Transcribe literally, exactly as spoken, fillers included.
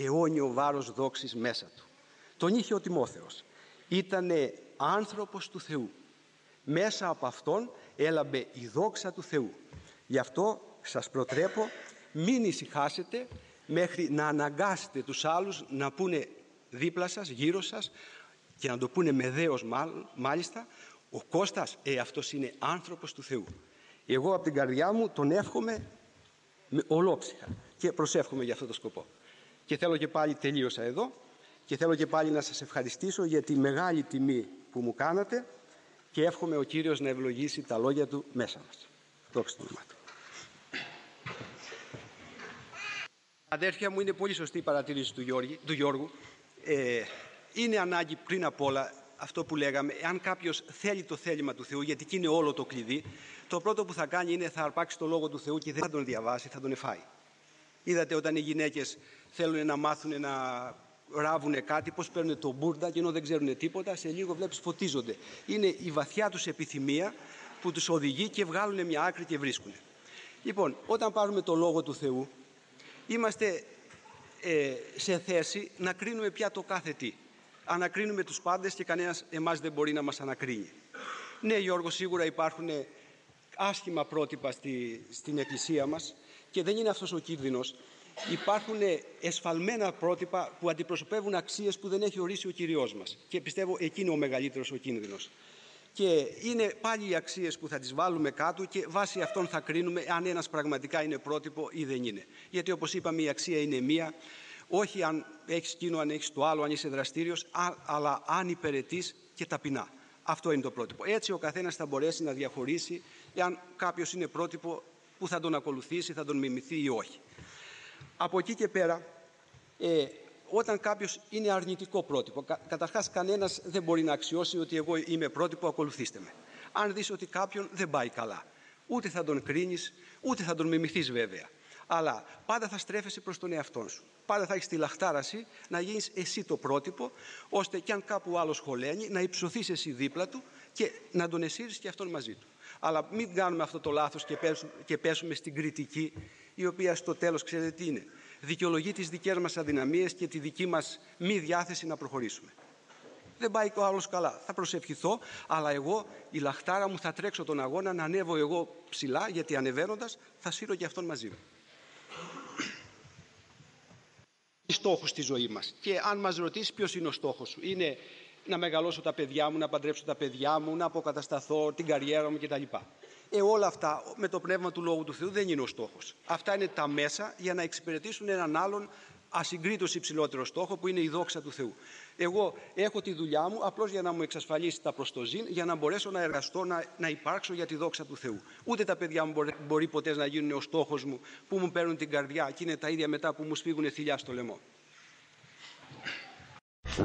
αιώνιο βάρος δόξης μέσα του. Τον είχε ο Τιμόθεος. Ήτανε άνθρωπος του Θεού. Μέσα από αυτόν έλαμπε η δόξα του Θεού. Γι' αυτό σας προτρέπω, μην ησυχάσετε μέχρι να αναγκάσετε τους άλλους να πούνε δίπλα σας, γύρω σας, και να το πούνε με δέος μάλιστα, ο Κώστας, ε, αυτός είναι άνθρωπος του Θεού. Εγώ από την καρδιά μου τον εύχομαι με ολόψυχα και προσεύχομαι για αυτό το σκοπό. Και θέλω και πάλι, τελείωσα εδώ, και θέλω και πάλι να σας ευχαριστήσω για τη μεγάλη τιμή που μου κάνατε και εύχομαι ο Κύριος να ευλογήσει τα λόγια Του μέσα μας. Δόξα τω όνομά Του. Αδέρφια μου, είναι πολύ σωστή η παρατήρηση του, Γιώργη, του Γιώργου. Ε, είναι ανάγκη πριν απ' όλα αυτό που λέγαμε, αν κάποιος θέλει το θέλημα του Θεού, γιατί εκεί είναι όλο το κλειδί, το πρώτο που θα κάνει είναι θα αρπάξει το Λόγο του Θεού και δεν θα τον διαβάσει, θα τον εφάει. Είδατε όταν οι γυναίκες θέλουν να μάθουν να ράβουν κάτι, πώς παίρνουν το μπούρδα και ενώ δεν ξέρουν τίποτα, σε λίγο βλέπεις φωτίζονται. Είναι η βαθιά τους επιθυμία που τους οδηγεί και βγάλουν μια άκρη και βρίσκουν. Λοιπόν, όταν πάρουμε το Λόγο του Θεού, είμαστε ε, σε θέση να κρίνουμε πια το κάθε τι. Ανακρίνουμε τους πάντες και κανένας εμάς δεν μπορεί να μας ανακρίνει. Ναι, Γιώργο, σίγουρα υπάρχουν άσχημα πρότυπα στη, στην Εκκλησία μας και δεν είναι αυτός ο κίνδυνος. Υπάρχουν εσφαλμένα πρότυπα που αντιπροσωπεύουν αξίες που δεν έχει ορίσει ο Κυριός μας και πιστεύω εκεί είναι ο μεγαλύτερος ο κίνδυνος. Και είναι πάλι οι αξίες που θα τις βάλουμε κάτω και βάσει αυτών θα κρίνουμε αν ένας πραγματικά είναι πρότυπο ή δεν είναι. Γιατί όπως είπαμε η αξία είναι μία, όχι αν έχεις εκείνο, αν έχεις το άλλο, αν είσαι δραστήριος, αλλά αν υπηρετείς και ταπεινά. Αυτό είναι το πρότυπο. Έτσι ο καθένας θα μπορέσει να διαχωρίσει αν κάποιος είναι πρότυπο που θα τον ακολουθήσει, θα τον μιμηθεί ή όχι. Από εκεί και πέρα, ε, όταν κάποιος είναι αρνητικό πρότυπο, κα, καταρχάς κανένας δεν μπορεί να αξιώσει ότι εγώ είμαι πρότυπο, ακολουθήστε με. Αν δεις ότι κάποιον δεν πάει καλά, ούτε θα τον κρίνεις, ούτε θα τον μιμηθείς βέβαια. Αλλά πάντα θα στρέφεσαι προς τον εαυτό σου. Πάντα θα έχεις τη λαχτάραση να γίνεις εσύ το πρότυπο, ώστε κι αν κάπου άλλος χωλαίνει, να υψωθείς εσύ δίπλα του και να τον εσύρεις και αυτόν μαζί του. Αλλά μην κάνουμε αυτό το λάθος και πέσουμε, και πέσουμε στην κριτική, η οποία στο τέλος ξέρετε τι είναι. Δικαιολογεί τις δικές μας αδυναμίες και τη δική μας μη διάθεση να προχωρήσουμε. Δεν πάει ο άλλος καλά. Θα προσευχηθώ, αλλά εγώ η λαχτάρα μου θα τρέξω τον αγώνα να ανέβω εγώ ψηλά, γιατί ανεβαίνοντας θα σύρω και αυτόν μαζί μου. Στόχους στη ζωή μας. Και αν μας ρωτήσει ποιος είναι ο στόχος σου, είναι να μεγαλώσω τα παιδιά μου, να παντρέψω τα παιδιά μου, να αποκατασταθώ την καριέρα μου κτλ. Ε, όλα αυτά με το πνεύμα του Λόγου του Θεού δεν είναι ο στόχος. Αυτά είναι τα μέσα για να εξυπηρετήσουν έναν άλλον ασυγκρίτως υψηλότερο στόχο που είναι η δόξα του Θεού. Εγώ έχω τη δουλειά μου απλώς για να μου εξασφαλίσει τα προστοζήν, για να μπορέσω να εργαστώ, να, να υπάρξω για τη δόξα του Θεού. Ούτε τα παιδιά μου μπορεί, μπορεί ποτέ να γίνουν ο στόχος μου που μου παίρνουν την καρδιά και είναι τα ίδια μετά που μου σφίγγουν θηλιά στο λαιμό.